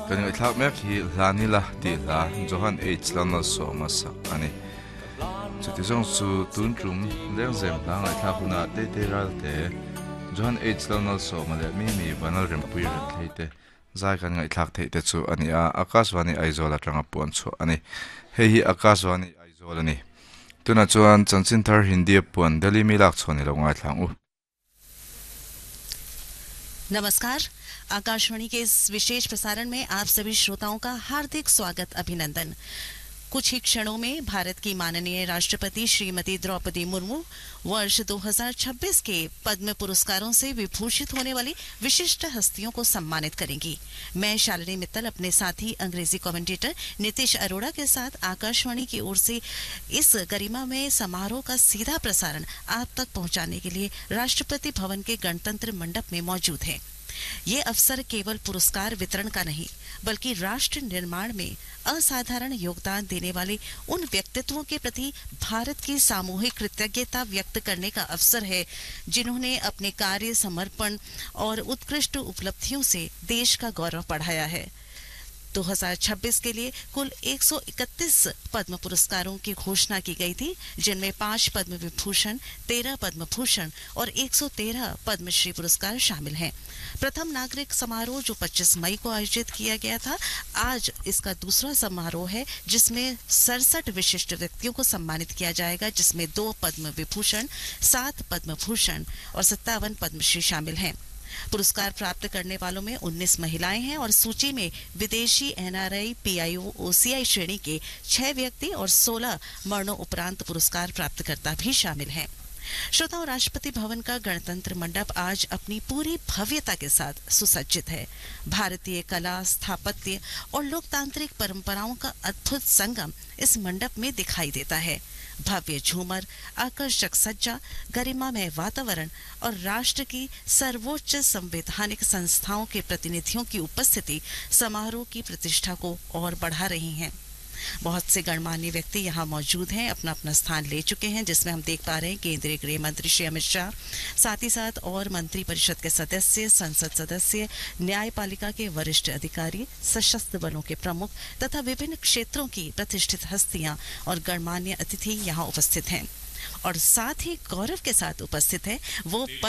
Kan itlak mek hi lanila ti la Johan H lana so masa ani chuti zong chu tun tlum leng zem lang itlak na te ral te Johan H lana so male mi banal rem pui ret leite zai kan ngai thak the te chu ani a Akashwani aizola tanga pon chu ani hi Akashwani aizola ni tuna chuan chanchin thar hindi pon Delhi milak chhoni lo ngai thlang u नमस्कार। आकाशवाणी के इस विशेष प्रसारण में आप सभी श्रोताओं का हार्दिक स्वागत अभिनंदन। कुछ ही क्षणों में भारत की माननीय राष्ट्रपति श्रीमती द्रौपदी मुर्मू वर्ष 2026 के पद्म पुरस्कारों से विभूषित होने वाली विशिष्ट हस्तियों को सम्मानित करेंगी। मैं शालिनी मित्तल अपने साथी अंग्रेजी कमेंटेटर नीतीश अरोड़ा के साथ आकाशवाणी की ओर से इस गरिमामय समारोह का सीधा प्रसारण आप तक पहुंचाने के लिए राष्ट्रपति भवन के गणतंत्र मंडप में मौजूद है। ये अवसर केवल पुरस्कार वितरण का नहीं, बल्कि राष्ट्र निर्माण में असाधारण योगदान देने वाले उन व्यक्तित्वों के प्रति भारत की सामूहिक कृतज्ञता व्यक्त करने का अवसर है, जिन्होंने अपने कार्य, समर्पण और उत्कृष्ट उपलब्धियों से देश का गौरव बढ़ाया है। 2026 के लिए कुल 131 पद्म पुरस्कारों की घोषणा की गई थी, जिनमें 5 पद्म विभूषण, 13 पद्म भूषण और 113 पद्मश्री पुरस्कार शामिल हैं। प्रथम नागरिक समारोह जो 25 मई को आयोजित किया गया था, आज इसका दूसरा समारोह है, जिसमें 67 विशिष्ट व्यक्तियों को सम्मानित किया जाएगा, जिसमें 2 पद्म विभूषण, 7 पद्म भूषण और 57 पद्मश्री शामिल हैं। पुरस्कार प्राप्त करने वालों में 19 महिलाएं हैं और सूची में विदेशी NRI, PIO, OCI श्रेणी के 6 व्यक्ति और 16 मरणोपरांत पुरस्कार प्राप्तकर्ता भी शामिल हैं। श्रोताओं, राष्ट्रपति भवन का गणतंत्र मंडप आज अपनी पूरी भव्यता के साथ सुसज्जित है। भारतीय कला, स्थापत्य और लोकतांत्रिक परंपराओं का अद्भुत संगम इस मंडप में दिखाई देता है। भव्य झूमर, आकर्षक सज्जा, गरिमामय वातावरण और राष्ट्र की सर्वोच्च संवैधानिक संस्थाओं के प्रतिनिधियों की उपस्थिति समारोह की प्रतिष्ठा को और बढ़ा रही हैं। बहुत से गणमान्य व्यक्ति यहाँ मौजूद हैं, अपना अपना स्थान ले चुके हैं, जिसमें हम देख पा रहे हैं केंद्रीय गृह मंत्री श्री अमित शाह, साथ ही साथ और मंत्री परिषद के सदस्य, संसद सदस्य, न्यायपालिका के वरिष्ठ अधिकारी, सशस्त्र बलों के प्रमुख तथा विभिन्न क्षेत्रों की प्रतिष्ठित हस्तियां और गणमान्य अतिथि यहाँ उपस्थित हैं। और साथ ही गौरव के साथ उपस्थित है वो